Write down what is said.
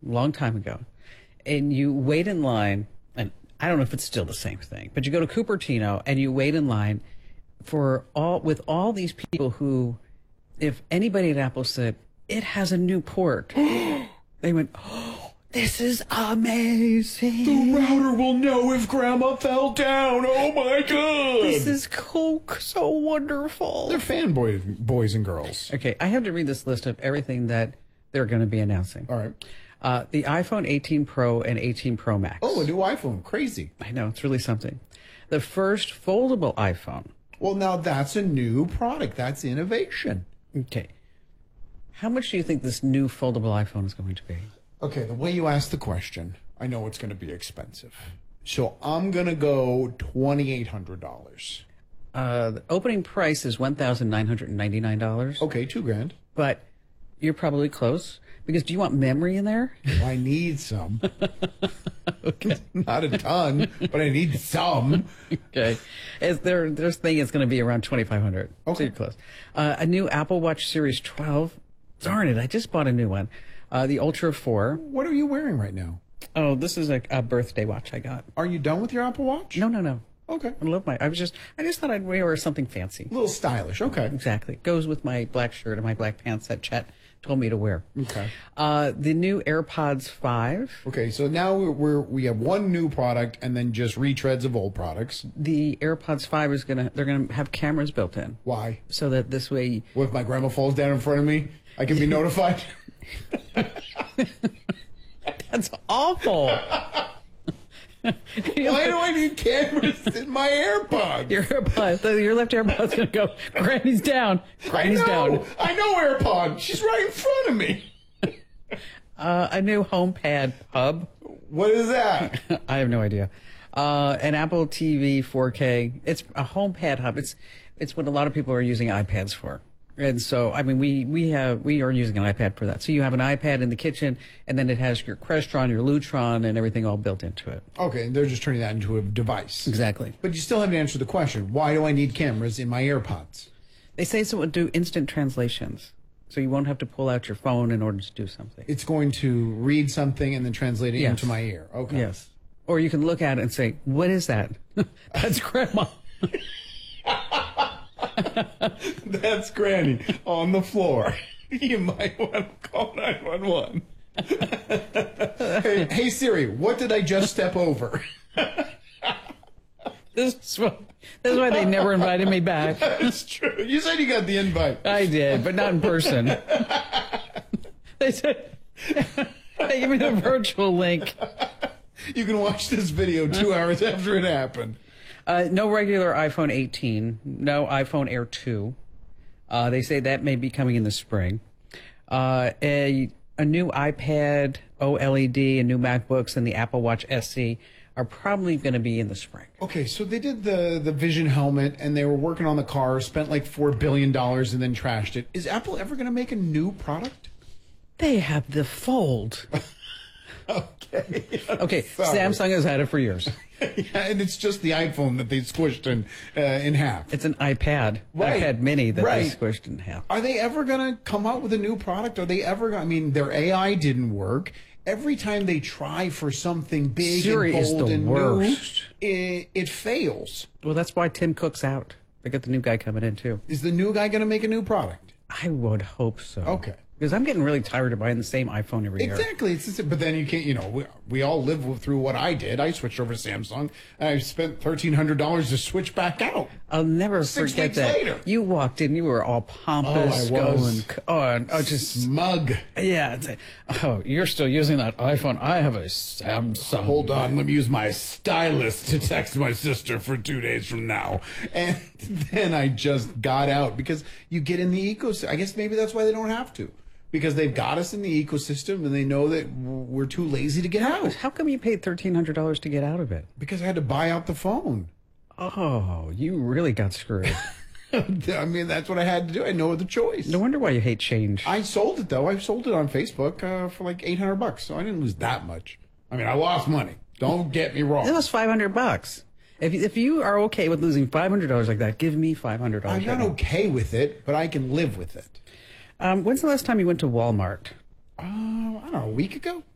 long time ago, and you wait in line, and I don't know if it's still the same thing, but you go to Cupertino and you wait in line with all these people who, if anybody at Apple said, it has a new port, they went, oh, this is amazing. The router will know if Grandma fell down. Oh my God. This is so wonderful. They're fanboy boys and girls. Okay, I have to read this list of everything that they're going to be announcing. All right. The iPhone 18 Pro and 18 Pro Max. Oh, a new iPhone. Crazy. I know, it's really something. The first foldable iPhone. Well, now that's a new product. That's innovation. Okay. How much do you think this new foldable iPhone is going to be? Okay, the way you asked the question, I know it's going to be expensive. So I'm going to go $2,800. The opening price is $1,999. Okay, $2,000. But you're probably close. Because do you want memory in there? I need some. Okay. Not a ton, but I need some. Okay. Their thing is going to be around $2,500. Okay. So you're close. A new Apple Watch Series 12. Darn it, I just bought a new one. The Ultra 4. What are you wearing right now? Oh, this is a birthday watch I got. Are you done with your Apple Watch? No. Okay. I love I just thought I'd wear something fancy. A little stylish. Okay. Exactly. Goes with my black shirt and my black pants that Chet told me to wear. Okay. The new AirPods 5. Okay, so now we have one new product and then just retreads of old products. The AirPods 5 is they're gonna have cameras built in. Why? So that this way, What if my grandma falls down in front of me? I can be notified. that's awful. Why do I need cameras in my AirPods? Your left AirPod's gonna go. Granny's down. Granny's down. I know AirPod. She's right in front of me. A new HomePad hub. What is that? I have no idea. An Apple TV 4K. It's a HomePad hub. It's what a lot of people are using iPads for. And so, I mean, we are using an iPad for that. So you have an iPad in the kitchen, and then it has your Crestron, your Lutron, and everything all built into it. Okay, and they're just turning that into a device. Exactly. But you still haven't answered the question. Why do I need cameras in my AirPods? They say so it will do instant translations. So you won't have to pull out your phone in order to do something. It's going to read something and then translate it into my ear. Okay. Yes. Or you can look at it and say, what is that? That's Grandma. That's Granny on the floor. You might want to call 911. Hey Siri, what did I just step over? This is why they never invited me back. That's true. You said you got the invite. I did, but not in person. They said, they gave me the virtual link. You can watch this video 2 hours after it happened. No regular iPhone 18. No iPhone Air 2. They say that may be coming in the spring. A new iPad OLED, and new MacBooks, and the Apple Watch SE are probably going to be in the spring. Okay, so they did the Vision helmet, and they were working on the car, spent like $4 billion, and then trashed it. Is Apple ever going to make a new product? They have the Fold. Okay. Okay, Sorry. Samsung has had it for years. Yeah, and it's just the iPhone that they squished in half. It's an iPad, Right. iPad Mini that Right. they squished in half. Are they ever going to come out with a new product? Are they ever I mean, their AI didn't work. Every time they try for something big Siri and is bold the and worst. new, it fails. Well, that's why Tim Cook's out. They got the new guy coming in, too. Is the new guy going to make a new product? I would hope so. Okay. Because I'm getting really tired of buying the same iPhone every year. Exactly. But then you can't, we all live through what I did. I switched over to Samsung, and I spent $1,300 to switch back out. I'll never 6 forget weeks that. later. You walked in, you were all pompous, Oh, I was. just Smug. yeah. Oh, you're still using that iPhone? I have a Samsung. Hold on, let me use my stylus to text my sister for 2 days from now. And then I just got out because you get in the ecosystem. I guess maybe that's why they don't have to. Because they've got us in the ecosystem and they know that we're too lazy to get out. How come you paid $1,300 to get out of it? Because I had to buy out the phone. Oh, you really got screwed. I mean, that's what I had to do. I had no other choice. No wonder why you hate change. I sold it, though. I sold it on Facebook for like $800, so I didn't lose that much. I mean, I lost money. Don't get me wrong. It was $500. If you are okay with losing $500 like that, give me $500. I'm not okay with it, but I can live with it. When's the last time you went to Walmart? I don't know, a week ago?